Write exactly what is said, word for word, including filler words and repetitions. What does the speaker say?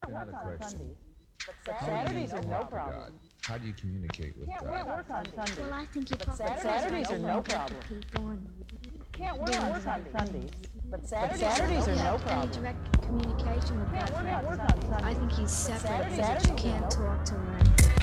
Another question. But How do you Saturdays are talk no to problem. God? How do you communicate with Can't God? work on Sundays. Well, I think you But probably Saturdays are no problem. people and Can't work on Sundays. But Saturdays, Saturdays are no any problem. direct communication with God. Can't work on I Sundays. think he's separate Saturdays because are you can't no talk to him.